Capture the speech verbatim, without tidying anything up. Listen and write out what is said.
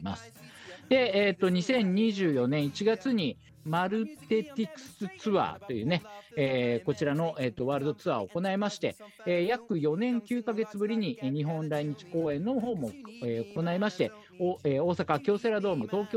ます。で、えー、とにせんにじゅうよねんいちがつにマルテティクスツアーというね、えーこちらの、えー、とワールドツアーを行いまして、えー約よねんきゅうかげつぶりにえー日本来日公演の方も、えー行いまして、おえー大阪京セラドーム、東京